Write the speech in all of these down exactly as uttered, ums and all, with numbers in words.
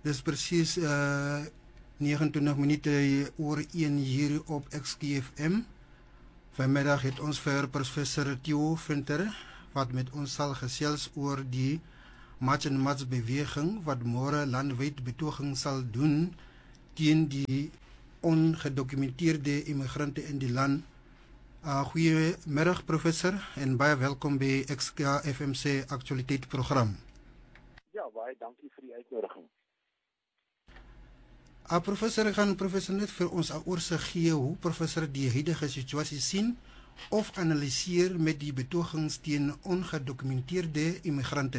Dis presies uh, negenentwintig minute oor een hier op X K F M. Vanmiddag het ons vir professor Theo Venter wat met ons sal gesels oor die March en March beweging wat môre landwyd betoging sal doen teen die ongedokumenteerde immigrante in die land. Uh, Goeiemiddag professor en baie welkom by X K F M se aktualiteit program. Ja, baie dankie vir die uitnodiging. Uh, professor, gaan professor net vir ons 'n oorsig gee hoe professor die huidige situasie sien of analiseer met die betogings teen ongedokumenteerde immigrante?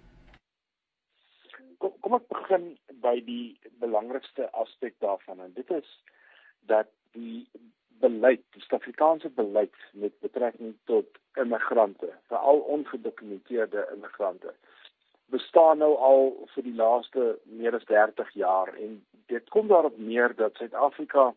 Kom, kom ek begin by die belangrikste aspek daarvan en dit is dat die beleid, die Suid-Afrikaanse beleid met betrekking tot immigrante, veral ongedokumenteerde immigrante, bestaan nou al vir die laaste meer as dertig jaar en dit kom daarop neer dat Suid-Afrika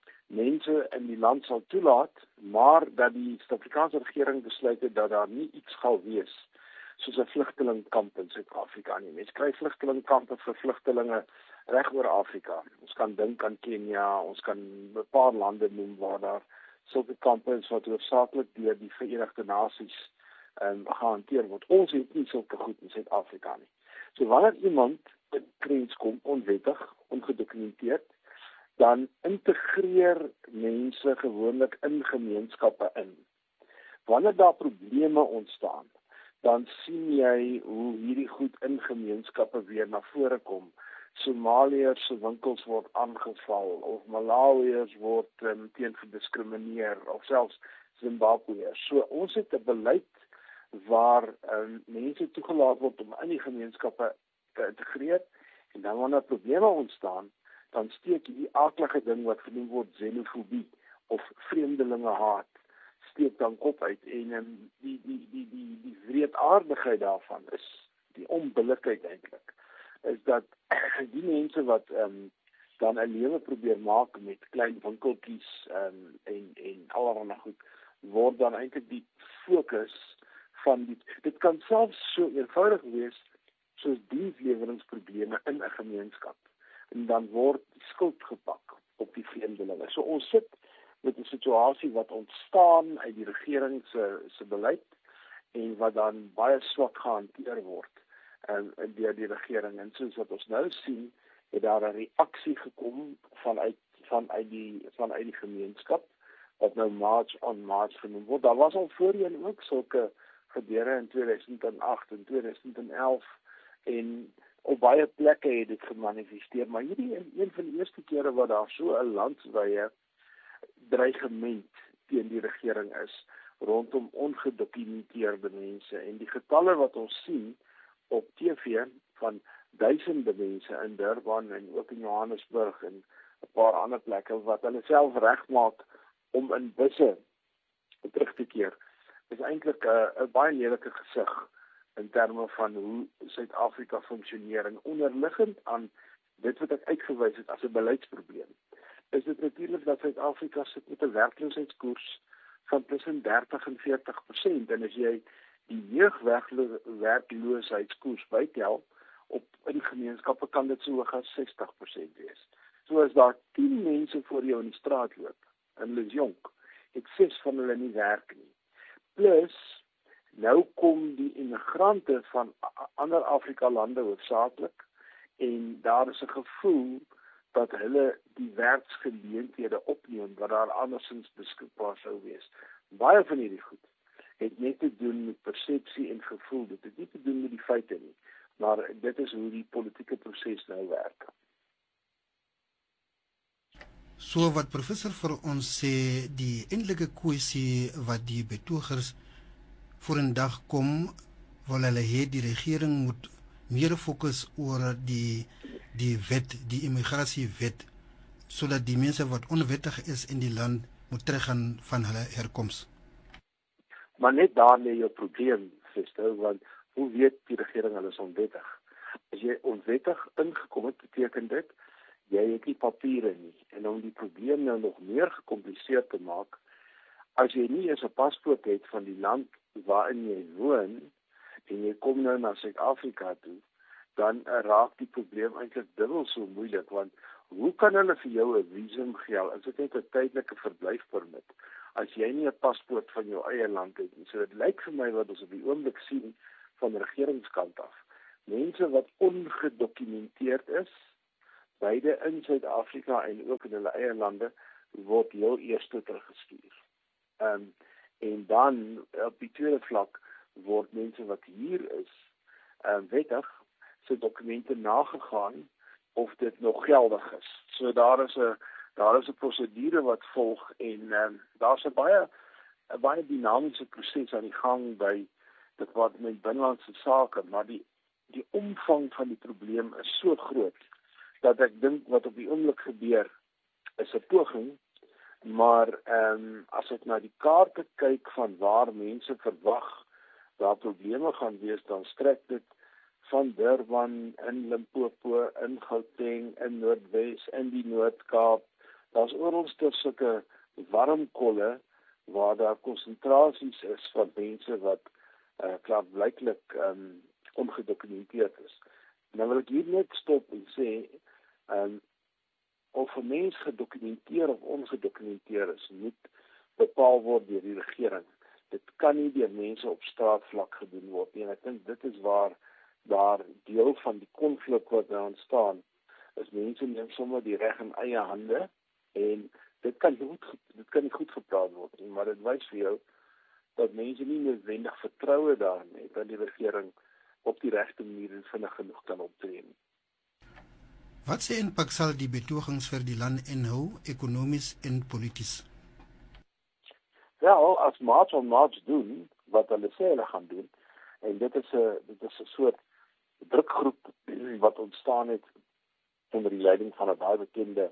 mense in die land sal toelaat, maar dat die Suid-Afrikaanse regering besluit het dat daar nie iets gaan wees soos 'n vlugtelingkamp in Suid-Afrika nie. Mense kry vlugtelingkampe vir vlugtelinge reg oor Afrika. Ons kan dink aan Kenia, ons kan 'n paar lande noem waar daar sulke kampe is wat hoofsaaklik deur die Verenigde Nasies um, gehanteer word. Ons het nie sulke goed in Suid-Afrika nie. So wanneer iemand in grens kom onwettig, ongedokumenteerd, dan integreer mense gewoonlik in gemeenskappe in. Wanneer daar probleme ontstaan, dan sien jy hoe hierdie goed in gemeenskappe weer na vore kom. Somaliërs se winkels word aangeval of Malawiërs word um, teen gediskrimineer of selfs Zimbabweërs. So ons het 'n beleid waar um, mense toegelaat word om in die gemeenskappe te integreer en dan wanneer probleme ontstaan, dan steek hierdie aardige ding wat genoem word xenofobie of vreemdelingehaat steek dan kop uit en um, die die die die die wreedaardigheid daarvan is die onbillikheid eintlik is dat die mense wat um, dan 'n lewe probeer maak met klein winkeltjies um, en en allerlei goed word dan eintlik die fokus van die dit kan selfs so eenvoudig wees soos diensleweringsprobleme in 'n gemeenskap en dan word die skuld gepak op die vreemdelinge. So ons sit met 'n situasie wat ontstaan uit die regering se se beleid en wat dan baie swak gehanteer word en um, deur die regering en soos wat ons nou sien, het daar 'n reaksie gekom vanuit vanuit die vanuit die gemeenskap wat nou March on March genoem word. Daar was al voorheen ook sulke gebeure in twee duisend agt en twee duisend elf en op baie plekke het dit gemanifesteer, maar hierdie is een van die eerste kere wat daar so 'n landwyse dreigement teen die regering is rondom ongedokumenteerde mense en die getalle wat ons sien op T V van duisende mense in Durban en ook in Johannesburg en 'n paar ander plekke wat hulle self regmaak om in busse terug te keer is eintlik 'n 'n baie lelike gesig in terme van hoe Suid-Afrika funksioneer en onderliggend aan dit wat ek uitgewys het as 'n beleidsprobleem is dit natuurlik dat Suid-Afrika sit met 'n werkloosheidskoers van tussen dertig en veertig persent en as jy die jeugwerkloosheidskoers bytel op in gemeenskappe kan dit so hoog as sestig persent wees. So as daar tien mense voor jou in die straat loop en hulle is jonk, het ses van hulle nie werk nie. Plus nou kom die immigrante van ander Afrika lande hoofsaaklik en daar is 'n gevoel dat hulle die werksgeleenthede opneem wat daar andersins beskikbaar sou wees. Baie van hierdie goed het net te doen met persepsie en gevoel. Dit het nie te doen met die feite nie, maar dit is hoe die politieke proses nou werk. So wat professor vir ons sê, die eintlike kwessie wat die betogers vorendag kom, wil hulle hê die regering moet meer fokus oor die die wet, die immigrasiewet, sodat die mense wat onwettig is in die land moet teruggaan van hulle herkoms. Maar net daar lê jou probleem, Christo, want hoe weet die regering hulle is onwettig? As jy onwettig ingekom het, beteken dit jy het nie papiere nie. En om die probleem nou nog meer gekompliseer te maak, as jy nie eens 'n paspoort het van die land waarin jy woon en jy kom nou na Suid-Afrika toe, dan uh, raak die probleem eintlik dubbel so moeilik, want hoe kan hulle vir jou 'n visum gee as dit net 'n tydelike verblyfpermit as jy nie 'n paspoort van jou eie land het nie. So dit lyk vir my wat ons op die oomblik sien van die regeringskant af. Mense wat ongedokumenteerd is, beide in Suid-Afrika en ook in hulle eie lande, word heel eers teruggestuur. Um, en dan op die tweede vlak word mense wat hier is, um, wettig, se dokumente nagegaan of dit nog geldig is. So daar is 'n daar is 'n prosedure wat volg en um, daar's 'n baie 'n baie dinamiese proses aan die gang by Departement Binnelandse Sake, maar die die omvang van die probleem is so groot dat ek dink wat op die oomblik gebeur is 'n poging, maar ehm um, as ek na die kaarte kyk van waar mense verwag daar probleme gaan wees, dan strek dit van Durban, in Limpopo, in Gauteng, in Noordwes, in die Noord-Kaap. Daar's oral sulke warm kolle waar daar konsentrasies is van mense wat uh, klaarblyklik um, ongedokumenteerd is. Nou wil ek hier net stop en sê, um, of 'n mens gedokumenteer of ongedokumenteerd is, moet bepaal word deur die regering. Dit kan nie deur mense op straatvlak gedoen word nie. En ek dink dit is waar daar deel van die konflik wat daar ontstaan, is mense neem sommer die reg in eie hande en dit kan goed dit kan nie goed gepraat word nie, maar dit wys vir jou dat mense nie noodwendig vertroue daarin het dat die regering op die regte manier en vinnig genoeg kan optree nie. Wat se impak sal die betogings vir die land inhou, ekonomies en polities? Ja, as March on March doen wat hulle sê hulle gaan doen, en dit is 'n dit is 'n soort drukgroep wat ontstaan het onder die leiding van 'n baie bekende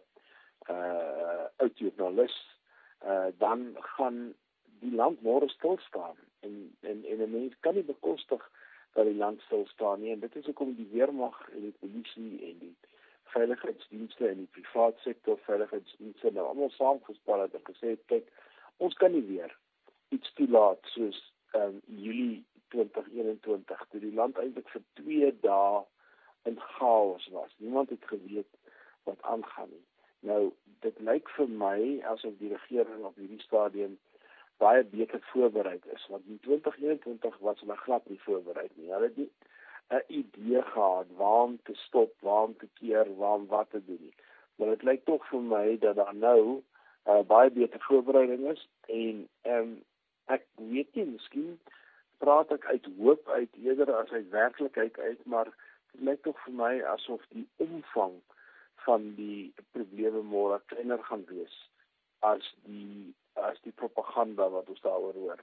uh oud-joernalis, uh dan gaan die land môre stil staan en en en 'n mens kan nie bekostig dat die land stil staan nie, en dit is hoekom die weermag en die polisie en die veiligheidsdienste en die private sektor veiligheidsdienste nou almal saamgespan het en gesê het, kyk, ons kan nie weer iets toelaat soos um, Julie twintig eenentwintig, toe die land eintlik vir twee dae in chaos was. Niemand het geweet wat aangaan nie. Nou, dit lyk vir my asof die regering op hierdie stadium baie beter voorberei is, want in twintig eenentwintig was hulle glad nie voorberei nie. Hulle het nie 'n idee gehad waar om te stop, waar om te keer, waar om wat te doen nie. Maar dit lyk tog vir my dat daar nou uh, baie beter voorbereiding is, en um, ek weet nie, miskien praat ek uit hoop uit eerder as uit werklikheid uit, maar dit lyk tog vir my asof die omvang van die probleme môre kleiner gaan wees as die as die propaganda wat ons daaroor hoor.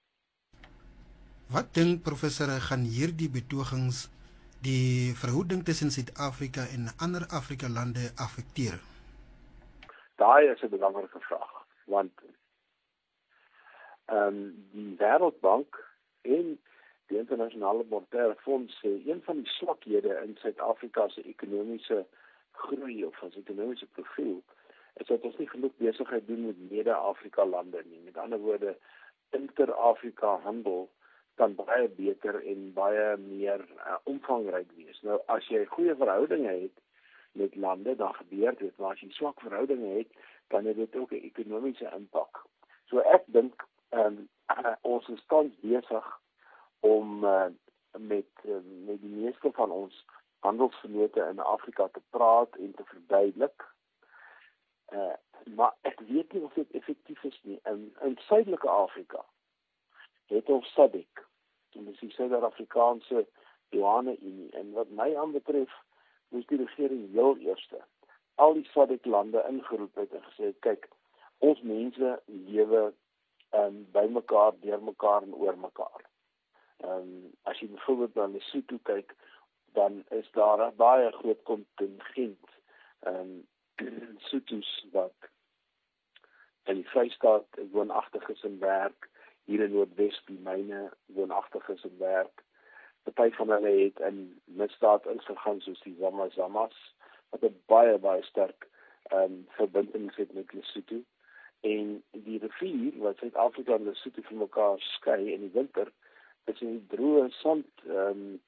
Wat dink professor, gaan hierdie betogings die verhouding tussen Suid-Afrika en ander Afrika lande affekteer? Daai is 'n belangrike vraag, want ehm um, die Wêreldbank en die Internasionale Monetaire Fonds sê een van die swakhede in Suid-Afrika se ekonomiese groei of as ekonomiese profiel is dat ons nie genoeg besigheid doen met mede-Afrika lande nie. Met ander woorde, inter-Afrika handel kan baie beter en baie meer uh, omvangryk wees. Nou, as jy goeie verhoudinge het met lande, dan gebeur dit, maar as jy swak verhoudinge het, dan het dit ook 'n ekonomiese impak. So ek dink um, uh, ons is tans besig om uh, met uh, met die meeste van ons handelsvennote in Afrika te praat en te verduidelik. Uh, maar ek weet nie of dit effektief is nie. In, in Suidelike Afrika het ons S A D C, en dis die Suid-Afrikaanse douane-unie, en wat my aanbetref, moes die regering heel eerste al die S A D C lande ingeroep het en gesê, kyk, ons mense lewe um, by mekaar, deur mekaar en oor mekaar. Um, as jy byvoorbeeld na Lesotho kyk, dan is daar 'n baie groot kontingent um, Sotos wat in die Vrystaat woonagtig is en werk, hier in Noordwes die myne woonagtig is en werk. Party van hulle het in misdaad ingegaan soos die Zama Zamas, wat 'n baie baie sterk um, verbintenis het met Lesotho. En die rivier wat Suid-Afrika en Lesotho van mekaar skei in die winter, is in die droë sand um,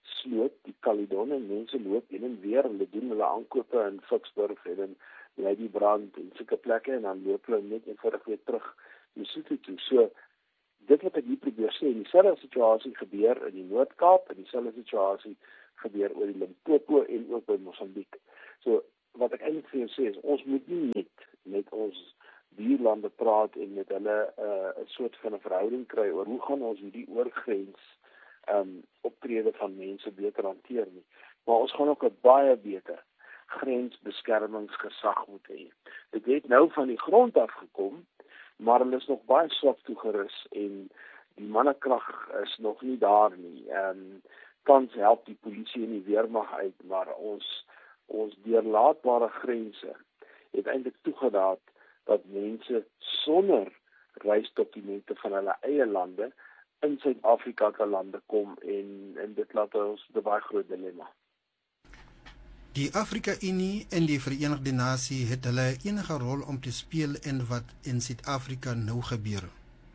sloot, die Caledon, en mense loop heen en weer, hulle doen hulle aankope in Ficksburg en in Ladybrand en sulke plekke, en dan loop hulle net eenvoudig weer terug Lesotho toe. So, dit wat ek hier probeer sê, en dieselfde situasie gebeur in die Noord-Kaap, en dieselfde situasie gebeur oor die Limpopo en ook by Mosambiek. So, wat ek eintlik vir jou sê is, ons moet nie net met ons buurlande praat en met hulle 'n uh, soort van 'n verhouding kry oor hoe gaan ons hierdie oorgrens um, optrede van mense beter hanteer nie. Maar ons gaan ook 'n baie beter grensbeskermingsgesag moet hê. Dit het nou van die grond af gekom, maar hulle is nog baie swak toegerus en die mannekrag is nog nie daar nie. Um, tans help die polisie en die weermag uit, maar ons ons deurlaatbare grense het eintlik toegelaat dat mense sonder reisdokumente van hulle eie lande in Suid-Afrika kan lande kom en en dit laat ons 'n baie groot dilemma. Die Afrika-Unie en die Verenigde Nasies het hulle enige rol om te speel in wat in Suid-Afrika nou gebeur.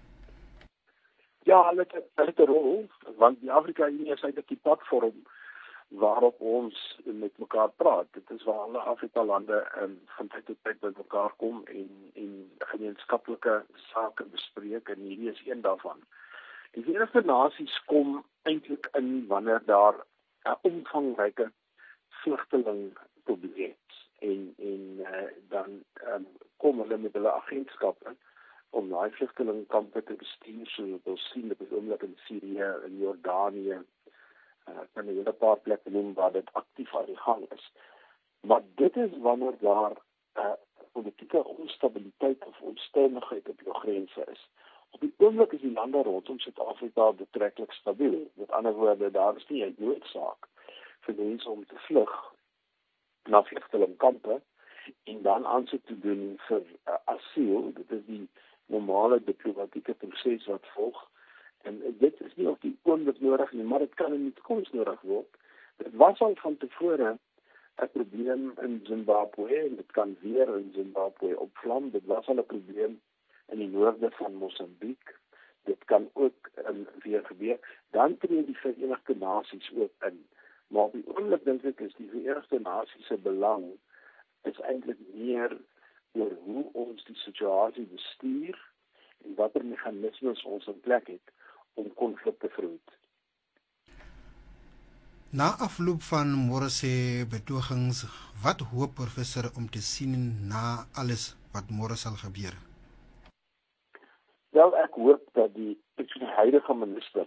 Ja, hulle het, hulle het 'n rol, want die Afrika-Unie is eintlik die platform waarop ons met mekaar praat. Dit is waar alle Afrika-lande um, van tyd tot tyd met mekaar kom en, en gemeenskaplike sake bespreek, en hierdie is een daarvan. Die Verenigde Nasies kom eintlik in wanneer daar 'n omvangryke vlugtelingprobleem is, en, en uh, dan um, kom hulle met hulle agentskappe om daai vlugtelingkampe te bestuur, so ons sien dit is oomblik in Sirië, in Jordanië, Uh, kan 'n hele paar plekke noem waar dit aktief aan die gang is. Maar dit is wanneer daar uh, politieke onstabiliteit of onstuimigheid op jou grense is. Op die oomblik is die lande rondom Suid-Afrika betreklik stabiel. Met ander woorde, daar is nie 'n noodsaak vir mense om te vlug na vlugtelingkampe en dan aansoek te doen vir uh, asiel. Dit is die normale diplomatieke proses wat volg. En dit is nie op die oomblik nodig nie, maar dit kan in die toekoms nodig word. Dit was al van tevore 'n probleem in Zimbabwe, en dit kan weer in Zimbabwe opvlam. Dit was al 'n probleem in die noorde van Mosambiek. Dit kan ook um, weer gebeur. Dan tree die Verenigde Nasies ook in. Maar op die oomblik dink ek is die Verenigde Nasies se belang is eintlik meer oor hoe ons die situasie bestuur en watter meganismes ons in plek het om konflik te verhoed. Na afloop van môre se betogings, wat hoop professor om te sien na alles wat môre sal gebeur? Wel, ek hoop dat die, die huidige minister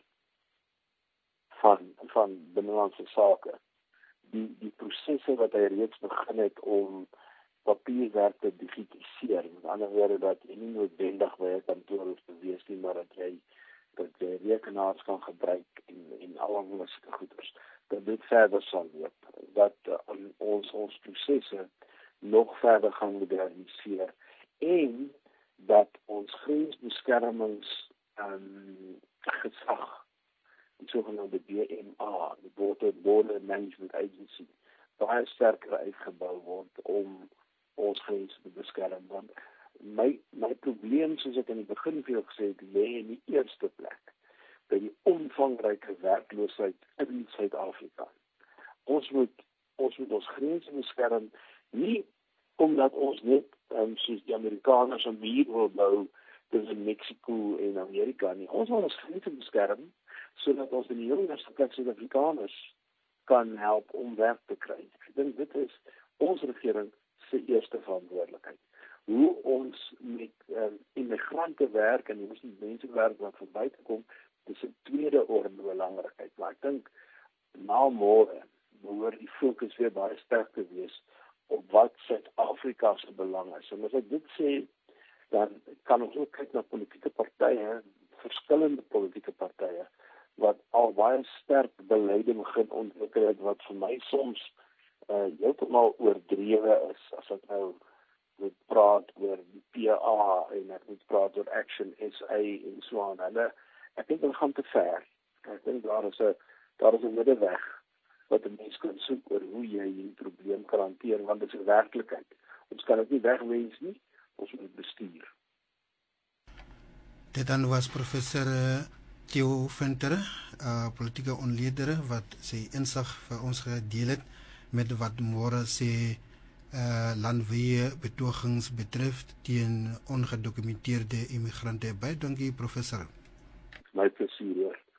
van van binnelandse sake die die prosesse wat hy reeds begin het om papierwerk te digitaliseer, met ander woorde dat jy nie noodwendig by 'n kantoor hoef te wees nie, maar dat jy dat jy rekenaars kan gebruik en en allerlei sulke goeders, dat dit verder sal loop, dat uh, ons ons prosesse nog verder gaan moderniseer en dat ons grensbeskermings um, gesag, die sogenaamde B M A, die Border, Border Management Agency, baie sterker uitgebou word om ons grense te beskerm. Want my my probleem, soos ek in die begin vir jou gesê het, lê in die eerste plek by die omvangryke werkloosheid in Suid-Afrika. Ons moet ons moet ons grense beskerm, nie omdat ons net um, soos die Amerikaners 'n muur wil bou tussen Mexico en Amerika nie. Ons wil ons grense beskerm sodat ons in die heel eerste plek Suid-Afrikaners kan help om werk te kry. Ek dink dit is ons regering se eerste verantwoordelikheid. Hoe ons met um, immigrante werk en ons met mense werk wat van buite kom, dis 'n tweede orde belangrikheid. Maar ek dink na môre behoort die fokus weer baie sterk te wees op wat Suid-Afrika se belang is. En as ek dit sê, dan kan ons ook kyk na politieke partye, verskillende politieke partye, wat al baie sterk beleide begin ontwikkel het, wat vir my soms uh, heeltemal oordrewe is, as ek nou moet praat oor die P A en ek moet praat oor Action S A en so aan. Hulle, ek dink hulle gaan te ver. Ek dink daar is 'n daar is 'n middeweg wat 'n mens kan soek oor hoe jy hierdie probleem kan hanteer, want dit is 'n werklikheid. Ons kan dit nie wegwens nie, ons moet dit bestuur. Dit dan was professor Theo Venter, uh, politieke ontleder wat sy insig vir ons gedeel het met wat môre sê uh, landwyse betogings betref teen ongedokumenteerde immigrante. Baie dankie professor. My plesier hoor.